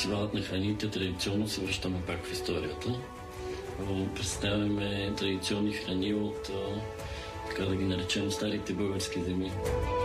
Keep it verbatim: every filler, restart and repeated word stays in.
фестивалът на храните традиционно се връщаме пак в историята. Представяме традиционни храни от, така да ги наречем, старите български земи.